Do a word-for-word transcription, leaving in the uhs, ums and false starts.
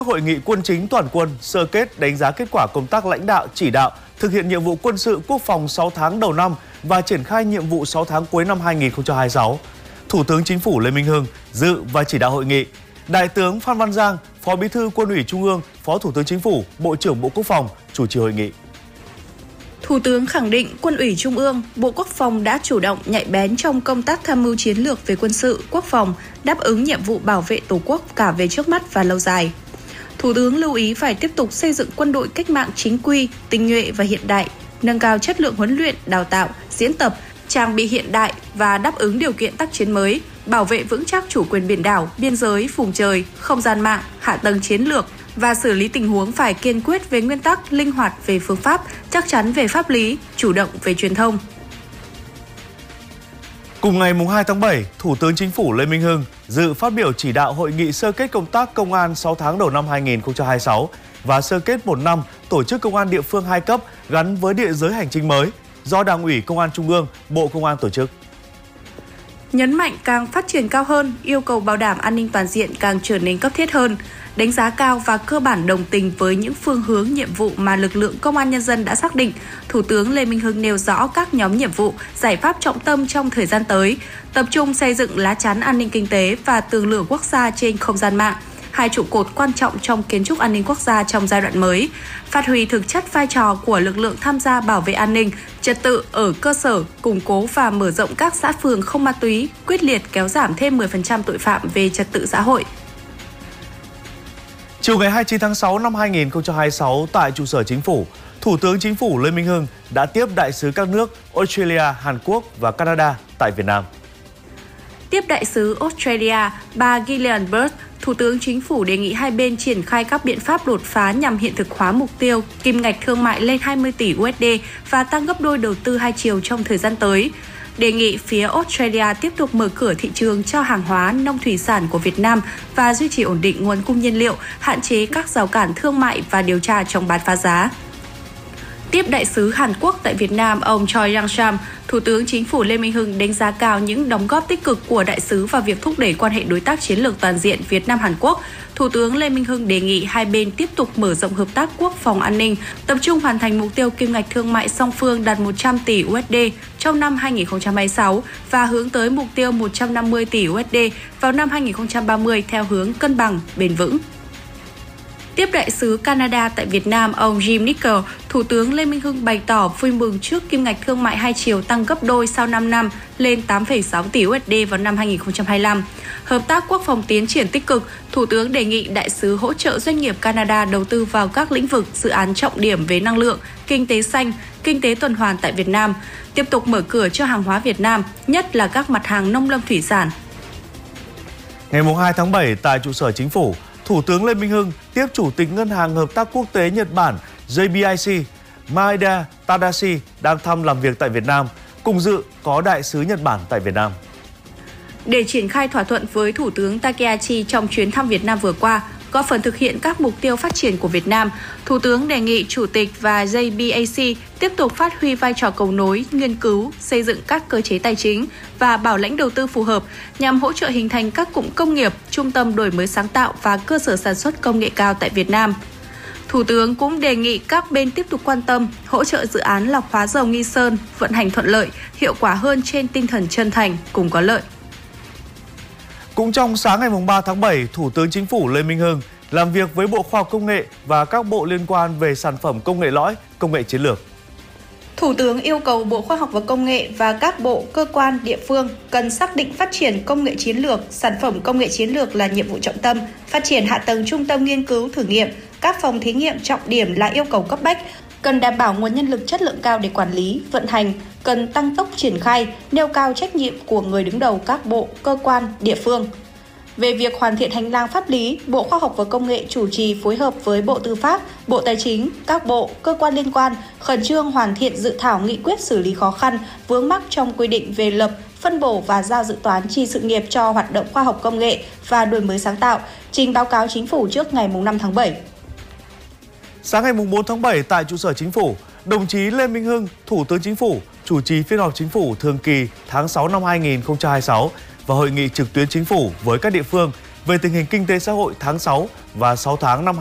Hội nghị quân chính toàn quân sơ kết đánh giá kết quả công tác lãnh đạo, chỉ đạo, thực hiện nhiệm vụ quân sự quốc phòng sáu tháng đầu năm và triển khai nhiệm vụ sáu tháng cuối năm hai nghìn không trăm hai mươi sáu. Thủ tướng Chính phủ Lê Minh Hưng dự và chỉ đạo hội nghị. Đại tướng Phan Văn Giang, Phó Bí thư Quân ủy Trung ương, Phó Thủ tướng Chính phủ, Bộ trưởng Bộ Quốc phòng chủ trì hội nghị. Thủ tướng khẳng định Quân ủy Trung ương, Bộ Quốc phòng đã chủ động nhạy bén trong công tác tham mưu chiến lược về quân sự, quốc phòng, đáp ứng nhiệm vụ bảo vệ Tổ quốc cả về trước mắt và lâu dài. Thủ tướng lưu ý phải tiếp tục xây dựng quân đội cách mạng chính quy, tinh nhuệ và hiện đại, nâng cao chất lượng huấn luyện, đào tạo, diễn tập, trang bị hiện đại và đáp ứng điều kiện tác chiến mới, bảo vệ vững chắc chủ quyền biển đảo, biên giới, vùng trời, không gian mạng, hạ tầng chiến lược và xử lý tình huống phải kiên quyết về nguyên tắc, linh hoạt về phương pháp, chắc chắn về pháp lý, chủ động về truyền thông. Cùng ngày hai tháng bảy, Thủ tướng Chính phủ Lê Minh Hưng dự phát biểu chỉ đạo hội nghị sơ kết công tác công an sáu tháng đầu năm hai nghìn không trăm hai mươi sáu và sơ kết một năm tổ chức công an địa phương hai cấp gắn với địa giới hành chính mới do Đảng ủy Công an Trung ương, Bộ Công an tổ chức. Nhấn mạnh càng phát triển cao hơn, yêu cầu bảo đảm an ninh toàn diện càng trở nên cấp thiết hơn. Đánh giá cao và cơ bản đồng tình với những phương hướng nhiệm vụ mà lực lượng Công an Nhân dân đã xác định, Thủ tướng Lê Minh Hưng nêu rõ các nhóm nhiệm vụ, giải pháp trọng tâm trong thời gian tới, tập trung xây dựng lá chắn an ninh kinh tế và tường lửa quốc gia trên không gian mạng, hai trụ cột quan trọng trong kiến trúc an ninh quốc gia trong giai đoạn mới, phát huy thực chất vai trò của lực lượng tham gia bảo vệ an ninh, trật tự ở cơ sở, củng cố và mở rộng các xã phường không ma túy, quyết liệt kéo giảm thêm mười phần trăm tội phạm về trật tự xã hội. Chiều ngày hai mươi chín tháng sáu năm hai nghìn không trăm hai mươi sáu tại trụ sở Chính phủ, Thủ tướng Chính phủ Lê Minh Hưng đã tiếp đại sứ các nước Australia, Hàn Quốc và Canada tại Việt Nam. Tiếp đại sứ Australia, bà Gillian Bird, Thủ tướng Chính phủ đề nghị hai bên triển khai các biện pháp đột phá nhằm hiện thực hóa mục tiêu kim ngạch thương mại lên hai mươi tỷ đô la và tăng gấp đôi đầu tư hai chiều trong thời gian tới. Đề nghị phía Australia tiếp tục mở cửa thị trường cho hàng hóa nông thủy sản của Việt Nam và duy trì ổn định nguồn cung nhiên liệu, hạn chế các rào cản thương mại và điều tra chống bán phá giá. Tiếp đại sứ Hàn Quốc tại Việt Nam, ông Choi Yang-sam, Thủ tướng Chính phủ Lê Minh Hưng đánh giá cao những đóng góp tích cực của đại sứ vào việc thúc đẩy quan hệ đối tác chiến lược toàn diện Việt Nam-Hàn Quốc. Thủ tướng Lê Minh Hưng đề nghị hai bên tiếp tục mở rộng hợp tác quốc phòng an ninh, tập trung hoàn thành mục tiêu kim ngạch thương mại song phương đạt một trăm tỷ đô la trong năm hai nghìn không trăm hai mươi sáu và hướng tới mục tiêu một trăm năm mươi tỷ đô la vào năm hai nghìn không trăm ba mươi theo hướng cân bằng, bền vững. Tiếp đại sứ Canada tại Việt Nam, ông Jim Nichol, Thủ tướng Lê Minh Hưng bày tỏ vui mừng trước kim ngạch thương mại hai chiều tăng gấp đôi sau năm năm lên tám phẩy sáu tỷ đô la vào năm hai nghìn không trăm hai mươi lăm. Hợp tác quốc phòng tiến triển tích cực, Thủ tướng đề nghị đại sứ hỗ trợ doanh nghiệp Canada đầu tư vào các lĩnh vực dự án trọng điểm về năng lượng, kinh tế xanh, kinh tế tuần hoàn tại Việt Nam, tiếp tục mở cửa cho hàng hóa Việt Nam, nhất là các mặt hàng nông lâm thủy sản. Ngày hai tháng bảy tại trụ sở Chính phủ, Thủ tướng Lê Minh Hưng tiếp Chủ tịch Ngân hàng Hợp tác Quốc tế Nhật Bản J B I C Maeda Tadashi đang thăm làm việc tại Việt Nam. Cùng dự có đại sứ Nhật Bản tại Việt Nam. Để triển khai thỏa thuận với Thủ tướng Takehashi trong chuyến thăm Việt Nam vừa qua, góp phần thực hiện các mục tiêu phát triển của Việt Nam, Thủ tướng đề nghị Chủ tịch và J B I C tiếp tục phát huy vai trò cầu nối, nghiên cứu, xây dựng các cơ chế tài chính và bảo lãnh đầu tư phù hợp nhằm hỗ trợ hình thành các cụm công nghiệp, trung tâm đổi mới sáng tạo và cơ sở sản xuất công nghệ cao tại Việt Nam. Thủ tướng cũng đề nghị các bên tiếp tục quan tâm, hỗ trợ dự án lọc hóa dầu Nghi Sơn vận hành thuận lợi, hiệu quả hơn trên tinh thần chân thành, cùng có lợi. Cũng trong sáng ngày ba tháng bảy, Thủ tướng Chính phủ Lê Minh Hưng làm việc với Bộ Khoa học Công nghệ và các bộ liên quan về sản phẩm công nghệ lõi, công nghệ chiến lược. Thủ tướng yêu cầu Bộ Khoa học và Công nghệ và các bộ, cơ quan, địa phương cần xác định phát triển công nghệ chiến lược, sản phẩm công nghệ chiến lược là nhiệm vụ trọng tâm, phát triển hạ tầng trung tâm nghiên cứu thử nghiệm, các phòng thí nghiệm trọng điểm là yêu cầu cấp bách, cần đảm bảo nguồn nhân lực chất lượng cao để quản lý, vận hành, cần tăng tốc triển khai, nêu cao trách nhiệm của người đứng đầu các bộ, cơ quan, địa phương. Về việc hoàn thiện hành lang pháp lý, Bộ Khoa học và Công nghệ chủ trì phối hợp với Bộ Tư pháp, Bộ Tài chính, các bộ, cơ quan liên quan khẩn trương hoàn thiện dự thảo nghị quyết xử lý khó khăn, vướng mắc trong quy định về lập, phân bổ và giao dự toán chi sự nghiệp cho hoạt động khoa học công nghệ và đổi mới sáng tạo, trình báo cáo Chính phủ trước ngày năm tháng bảy. Sáng ngày bốn tháng bảy tại trụ sở Chính phủ, đồng chí Lê Minh Hưng, Thủ tướng Chính phủ, chủ trì phiên họp Chính phủ thường kỳ tháng sáu năm hai nghìn không trăm hai mươi sáu và hội nghị trực tuyến Chính phủ với các địa phương về tình hình kinh tế xã hội tháng sáu và sáu tháng năm